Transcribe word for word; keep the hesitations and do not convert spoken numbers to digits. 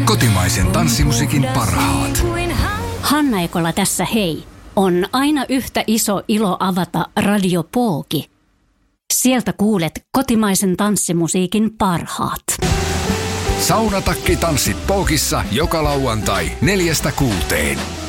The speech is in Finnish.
Kotimaisen tanssimusiikin parhaat. Hanna Ekola tässä hei. On aina yhtä iso ilo avata Radio Pooki. Sieltä kuulet kotimaisen tanssimusiikin parhaat. Saunatakki tanssit Pookissa joka lauantai neljästä kuuteen.